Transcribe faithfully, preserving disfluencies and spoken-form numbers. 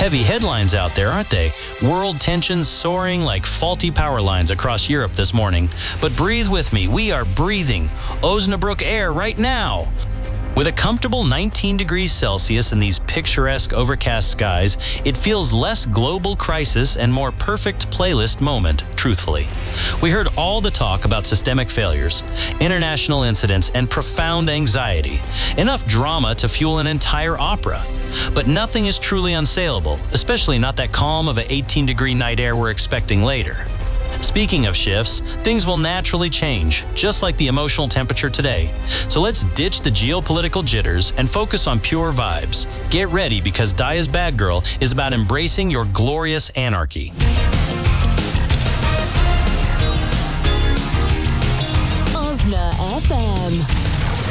Heavy headlines out there, aren't they? World tensions soaring like faulty power lines across Europe this morning. But breathe with me. We are breathing Osnabrück air right now. With a comfortable nineteen degrees Celsius and these picturesque overcast skies, it feels less global crisis and more perfect playlist moment, truthfully. We heard all the talk about systemic failures, international incidents, and profound anxiety. Enough drama to fuel an entire opera. But nothing is truly unsaleable, especially not that calm of an eighteen degree night air we're expecting later. Speaking of shifts, things will naturally change, just like the emotional temperature today. So let's ditch the geopolitical jitters and focus on pure vibes. Get ready, because Daya's Bad Girl is about embracing your glorious anarchy.